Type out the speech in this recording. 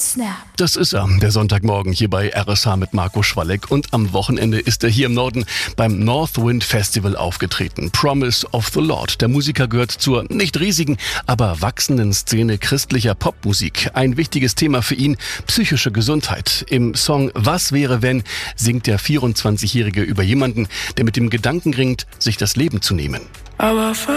Snap. Das ist er, der Sonntagmorgen hier bei RSH mit Marco Schwalleck. Und am Wochenende ist er hier im Norden beim Northwind Festival aufgetreten. Promise of the Lord. Der Musiker gehört zur nicht riesigen, aber wachsenden Szene christlicher Popmusik. Ein wichtiges Thema für ihn, psychische Gesundheit. Im Song Was wäre wenn singt der 24-Jährige über jemanden, der mit dem Gedanken ringt, sich das Leben zu nehmen. Aber